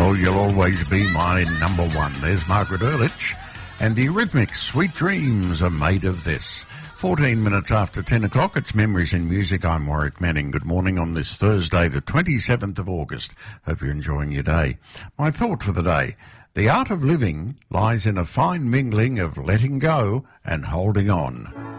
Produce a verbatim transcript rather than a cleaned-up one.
Well, you'll always be my number one. There's Margaret Ehrlich and the Eurythmics. Sweet dreams are made of this. fourteen minutes after ten o'clock, it's Memories in Music. I'm Warwick Manning. Good morning on this Thursday, the twenty-seventh of August. Hope you're enjoying your day. My thought for the day: the art of living lies in a fine mingling of letting go and holding on.